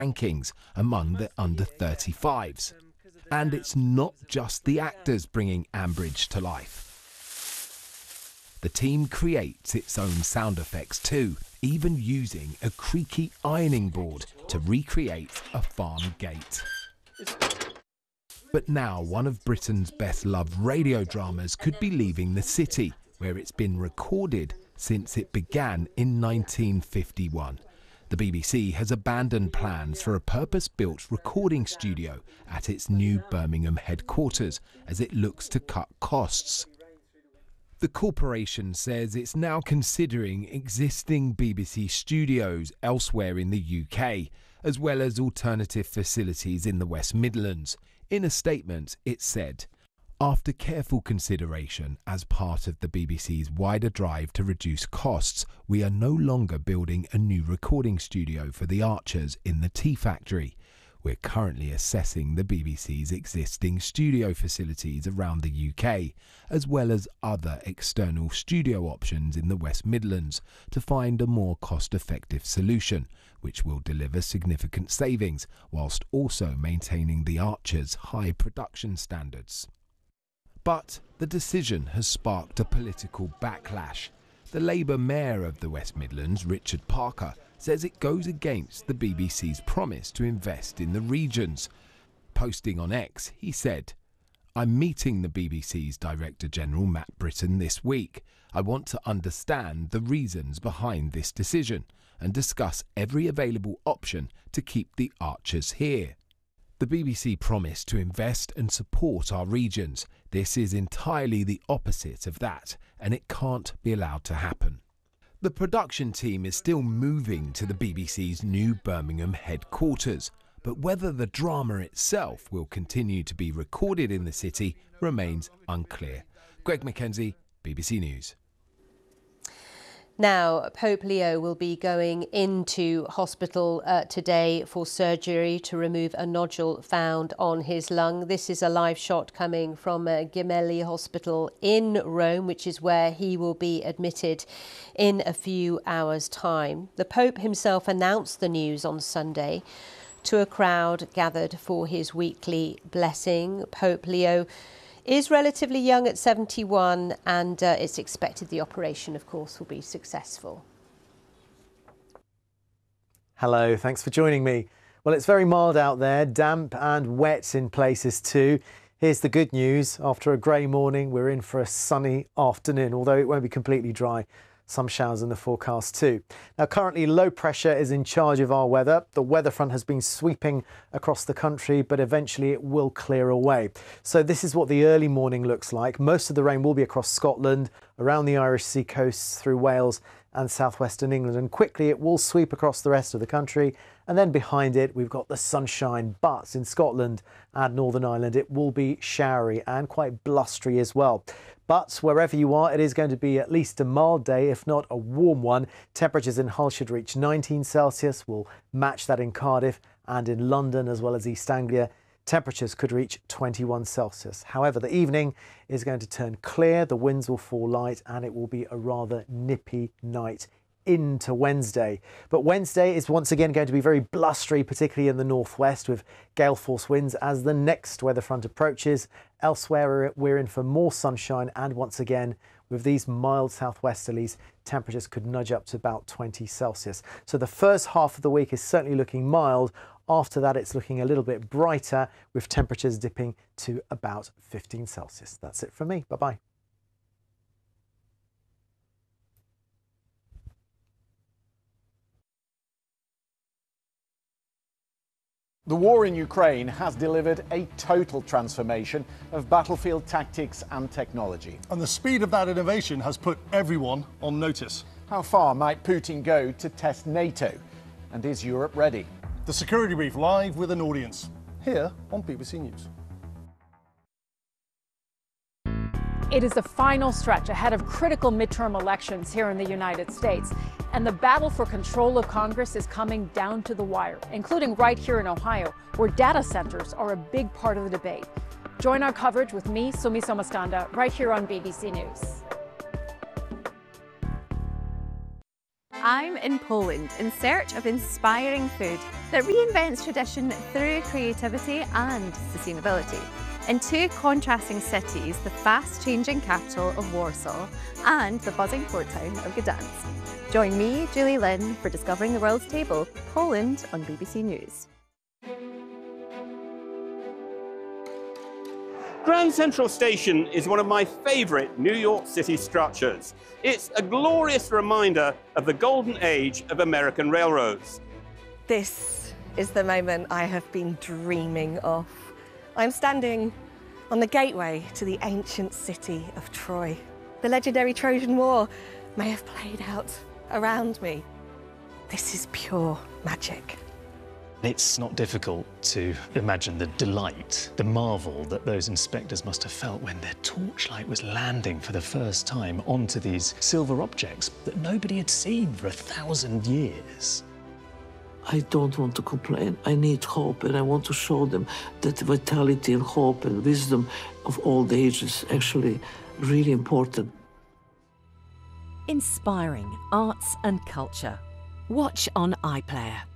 rankings among the under-35s. And it's not just the actors bringing Ambridge to life. The team creates its own sound effects too, even using a creaky ironing board to recreate a farm gate. But now one of Britain's best-loved radio dramas could be leaving the city, where it's been recorded since it began in 1951. The BBC has abandoned plans for a purpose-built recording studio at its new Birmingham headquarters as it looks to cut costs. The corporation says it's now considering existing BBC studios elsewhere in the UK, as well as alternative facilities in the West Midlands. In a statement, it said, "After careful consideration as part of the BBC's wider drive to reduce costs, we are no longer building a new recording studio for the Archers in the Tea Factory. We're currently assessing the BBC's existing studio facilities around the UK, as well as other external studio options in the West Midlands, to find a more cost-effective solution, which will deliver significant savings, whilst also maintaining the Archers' high production standards." But the decision has sparked a political backlash. The Labour Mayor of the West Midlands, Richard Parker, says it goes against the BBC's promise to invest in the regions. Posting on X, he said, "I'm meeting the BBC's Director General Matt Britton this week. I want to understand the reasons behind this decision and discuss every available option to keep the Archers here. The BBC promised to invest and support our regions. This is entirely the opposite of that, and it can't be allowed to happen." The production team is still moving to the BBC's new Birmingham headquarters, but whether the drama itself will continue to be recorded in the city remains unclear. Greg Mackenzie, BBC News. Now, Pope Leo will be going into hospital today for surgery to remove a nodule found on his lung. This is a live shot coming from Gemelli Hospital in Rome, which is where he will be admitted in a few hours' time. The Pope himself announced the news on Sunday to a crowd gathered for his weekly blessing. Pope Leo is relatively young at 71, and it's expected the operation, of course, will be successful. Hello, thanks for joining me. Well, it's very mild out there, damp and wet in places too. Here's the good news. After a grey morning, we're in for a sunny afternoon, although it won't be completely dry. Some showers in the forecast too. Now, currently low pressure is in charge of our weather. The weather front has been sweeping across the country, but eventually it will clear away. So this is what the early morning looks like. Most of the rain will be across Scotland, around the Irish Sea coasts, through Wales and southwestern England, and quickly it will sweep across the rest of the country. And then behind it, we've got the sunshine, but in Scotland and Northern Ireland, it will be showery and quite blustery as well. But wherever you are, it is going to be at least a mild day, if not a warm one. Temperatures in Hull should reach 19 Celsius. We'll match that in Cardiff and in London, as well as East Anglia. Temperatures could reach 21 Celsius. However, the evening is going to turn clear, the winds will fall light, and it will be a rather nippy night into Wednesday. But Wednesday is once again going to be very blustery, particularly in the northwest, with gale force winds as the next weather front approaches. Elsewhere, we're in for more sunshine, and once again, with these mild southwesterlies, temperatures could nudge up to about 20 Celsius. So the first half of the week is certainly looking mild. After that, it's looking a little bit brighter, with temperatures dipping to about 15 Celsius. That's it from me. Bye-bye. The war in Ukraine has delivered a total transformation of battlefield tactics and technology. And the speed of that innovation has put everyone on notice. How far might Putin go to test NATO? And is Europe ready? The Security Brief live with an audience, here on BBC News. It is the final stretch ahead of critical midterm elections here in the United States. And the battle for control of Congress is coming down to the wire, including right here in Ohio, where data centers are a big part of the debate. Join our coverage with me, Sumi Somastanda, right here on BBC News. I'm in Poland in search of inspiring food that reinvents tradition through creativity and sustainability. In two contrasting cities, the fast-changing capital of Warsaw and the buzzing port town of Gdansk. Join me, Julie Lynn, for Discovering the World's Table, Poland on BBC News. Grand Central Station is one of my favourite New York City structures. It's a glorious reminder of the golden age of American railroads. This is the moment I have been dreaming of. I'm standing on the gateway to the ancient city of Troy. The legendary Trojan War may have played out around me. This is pure magic. It's not difficult to imagine the delight, the marvel that those inspectors must have felt when their torchlight was landing for the first time onto these silver objects that nobody had seen for 1,000 years. I don't want to complain. I need hope, and I want to show them that vitality and hope and wisdom of old age is actually really important. Inspiring arts and culture. Watch on iPlayer.